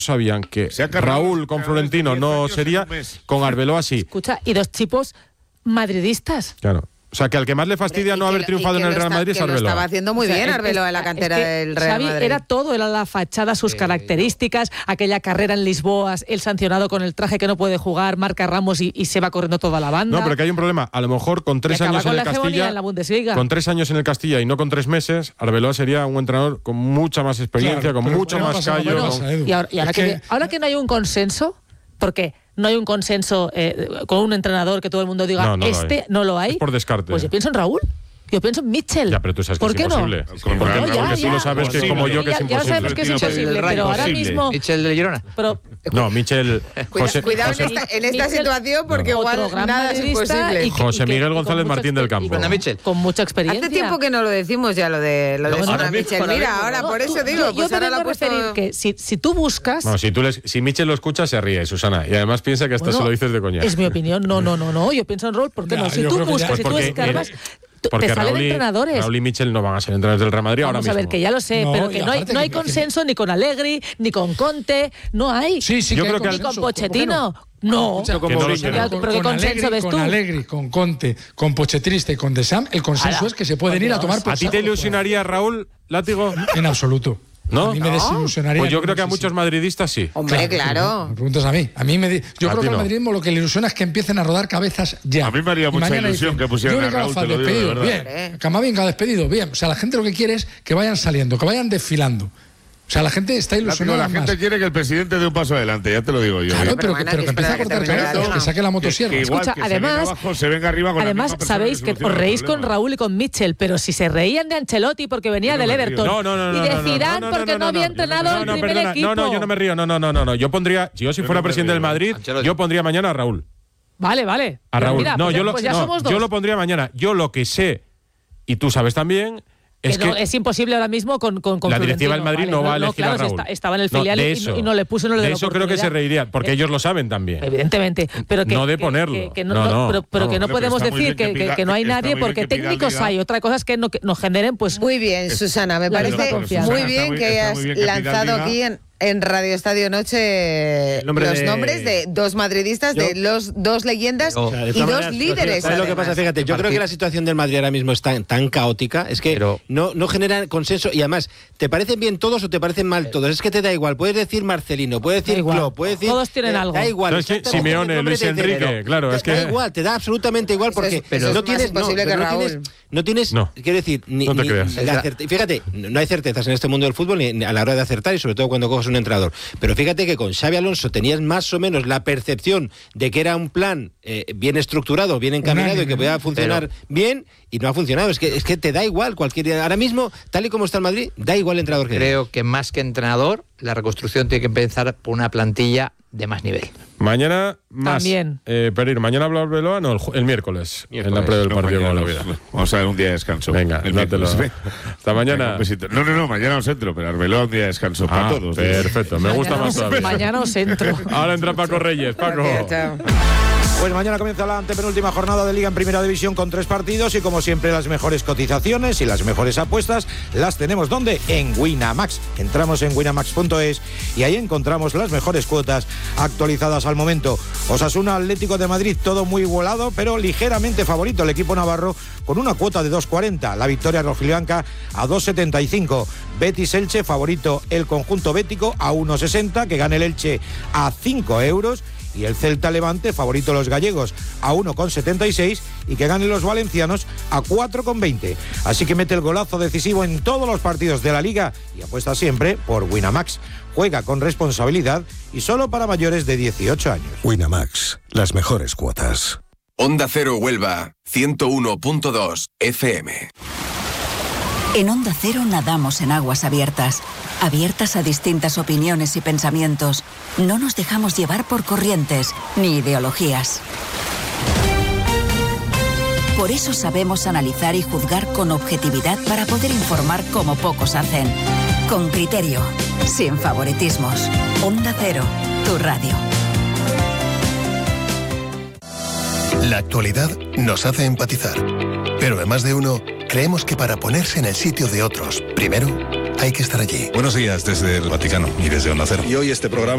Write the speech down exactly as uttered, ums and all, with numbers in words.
sabían que Raúl con Florentino no sería, con Arbeloa sí. Escucha, y dos tipos madridistas. Claro. O sea, que al que más le fastidia no haber triunfado en el Real Madrid es Arbeloa. Lo estaba haciendo muy O sea, bien es- Arbeloa en la es- cantera es que del Real Xavi Madrid. era todo, era la fachada, sus características, aquella carrera en Lisboa, el sancionado con el traje que no puede jugar, marca Ramos y, y se va corriendo toda la banda. No, pero que hay un problema. A lo mejor con tres Y acaba años con en la el hegemonía Castilla, en la Bundesliga. con tres años en el Castilla y no con tres meses, Arbeloa sería un entrenador con mucha más experiencia, Claro, con pero mucho no más pasa, callo. no con- pasa, Edu. Y ahora, y ahora Es que, que- ahora que no hay un consenso, porque no hay un consenso eh, con un entrenador que todo el mundo diga, No, no lo este hay. no lo hay, Es por descarte. pues yo pienso en Raúl. Yo pienso en Mitchell. Ya, pero tú sabes que ¿Por es qué imposible. no? Porque, No, ya, porque tú ya. lo sabes que es como yo que es Ya- ya imposible. sabes que es imposible, pero ahora mismo... Michel de Girona. Pero, No, Michel. Cuida- José, cuidado José- en esta, en esta Michel- situación porque otro igual gran nada es madridista imposible. y que- José y que- Miguel y con González mucha Martín del exper- Campo. y con- Anda, Michel. Con mucha experiencia. Hace tiempo que no lo decimos ya, lo de lo de No, Sara no, Mitchell. ahora Mira, mismo, ahora ¿no? por eso Yo- digo, yo pues te ahora vengo la a ha puesto... referir que si, si tú buscas... No, si, tú les, si Michel lo escucha, se ríe, Susana. Y además piensa que esto Bueno, se lo dices de coña. Es mi opinión. No, no, no, no. Yo pienso en Raúl. ¿Por qué Ya, no? Si yo tú creo que ya- buscas, Pues si tú porque, escarbas, eh, tú- Porque te salen Raúl y, entrenadores. Raúl y Michel no van a ser entrenadores del Real Madrid ahora Vamos mismo. a ver, que ya lo sé, No, pero y que no hay, aparte no hay que- que- consenso ni con Allegri, ni con Conte, no hay. Sí, sí, Yo que hay creo que Ni al- con consenso. ¿Por qué Pochettino. No. Escucha, Que no lo sé. Ya, con, pero ¿qué con consenso Allegri, ves con tú? Allegri, con Conte, con Pochettino y con Deschamps, el consenso Ala, es que se pueden por ir a Dios. tomar por ¿A ti te saco. ilusionaría Raúl Látigo? En absoluto. ¿No? A mí me No. desilusionaría. Pues yo creo que a muchísimo. muchos madridistas sí. Hombre, Me claro. preguntas a mí. A mí me di- yo A creo ti que al no. madridismo lo que le ilusiona es que empiecen a rodar cabezas ya. A mí me haría Y mucha mañana ilusión dicen, que pusieran yo a Raúl, Camavinga te lo digo de despedido, verdad. bien. Camavinga despedido, bien. O sea, la gente lo que quiere es que vayan saliendo, que vayan desfilando. O sea, la gente está Látigo, ilusionada la gente más. quiere que el presidente dé un paso adelante, ya te lo digo yo. Claro, ¿eh? pero, bueno, pero que que empiece a espera que cortar termine cabezas, la que saque la motosierra. Que igual Escucha, que se además- venga abajo, se venga arriba con Además, la misma persona sabéis que que os soluciona el reís con problema. Raúl y con Mitchell, pero si se reían de Ancelotti porque venía Yo no del me río. Everton No, no, no, no, y no, de no, no, Zidane no, no, porque no, no no, había no, entrenado no, el no, primer perdona, equipo. No, no, yo no me río. No, no, no, no, no. Yo pondría, si yo si Yo fuera no me presidente río. del Madrid, Ancelotti. yo pondría mañana a Raúl. Vale, vale. A Pero Raúl. mira, no, pues yo ya- lo, pues ya no, somos dos. yo lo pondría mañana. Yo lo que sé, y tú sabes también, es que no, que es imposible ahora mismo con, con, con la directiva del Florentino. Madrid no va a elegir claro, a Raúl. está- estaba en el No, filial de y- eso, y, no le puso en lo de, de la eso creo que se oportunidad. reirían, porque Eh, ellos lo saben también. Evidentemente, pero que No de que- ponerlo. que- que no, No, no, no. pero, pero No, que no pero que podemos está muy decir bien que, que que- pida- que no hay está nadie muy bien porque que pida técnicos liga. hay. Otra cosa es que no- que nos generen pues Muy bien, Susana, me La parece misma confianza. muy Susana, bien está muy- que está hayas muy bien que pida lanzado liga. aquí en, en Radio Estadio Noche El nombre los de- nombres de dos madridistas, Yo- de los dos leyendas Pero- O sea, de y todas dos maneras, líderes. ¿Sabes lo que además. pasa? Fíjate, yo creo que la situación del Madrid ahora mismo es tan, tan caótica, es que Pero- no, no genera consenso y además, ¿te parecen bien todos o te parecen mal todos? Es que te da igual, puedes decir Marcelino, puedes decir Da igual. Klopp, puedes decir... Todos tienen eh, algo. Da igual. No, es que exactamente Simeone, el nombre Luis te dice, Enrique, pero claro, te- es que- Da igual, te da absolutamente igual Eso porque es- eso no es más tienes... imposible no, que no Raúl. tienes, no tienes, No. quiero decir, ni, No te ni- creas. la certe- fíjate, no hay certezas en este mundo del fútbol ni, ni a la hora de acertar y sobre todo cuando coges un entrenador. Pero fíjate que con Xavi Alonso tenías más o menos la percepción de que era un plan eh, bien estructurado, bien encaminado Unánime, y que podía ¿no? funcionar bien y no ha funcionado. Es que es que te da igual cualquier... Ahora mismo, tal y como está el Madrid, da igual el entrenador que Creo que más que entrenador, la reconstrucción tiene que empezar por una plantilla de más nivel. Mañana más. También. Eh, Pereiro, mañana habla Arbeloa, no, el, ju- el miércoles, en la previa del No, partido con mañana la vida. no. Vamos a ver un día de descanso. Venga, El dátelo. miércoles. Hasta mañana. Venga, un besito. No, no, no, mañana os entro, pero Arbeloa un día de descanso para Ah, todos. perfecto, me gusta Mañana más os- todavía. Mañana os entro. Ahora entra Paco Reyes. Paco. Gracias, chao. Pues mañana comienza la antepenúltima jornada de Liga en Primera División con tres partidos y como siempre las mejores cotizaciones y las mejores apuestas las tenemos ¿dónde? En Winamax. Entramos en winamax punto es y ahí encontramos las mejores cuotas actualizadas al momento. Osasuna Atlético de Madrid, todo muy igualado, pero ligeramente favorito el equipo navarro con una cuota de dos cuarenta. La victoria rojiblanca a dos setenta y cinco. Betis Elche, favorito el conjunto bético a uno sesenta, que gane el Elche a cinco euros. Y el Celta Levante, favorito los gallegos, a uno setenta y seis y que ganen los valencianos a cuatro veinte. Así que mete el golazo decisivo en todos los partidos de la Liga y apuesta siempre por Winamax. Juega con responsabilidad y solo para mayores de dieciocho años. Winamax, las mejores cuotas. Onda Cero Huelva, ciento uno punto dos F M. En Onda Cero nadamos en aguas abiertas, abiertas a distintas opiniones y pensamientos. No nos dejamos llevar por corrientes ni ideologías. Por eso sabemos analizar y juzgar con objetividad para poder informar como pocos hacen. Con criterio, sin favoritismos. Onda Cero, tu radio. La actualidad nos hace empatizar. Pero además de uno, creemos que para ponerse en el sitio de otros, primero hay que estar allí. Buenos días desde el Vaticano y desde Onda Cero. Y hoy este programa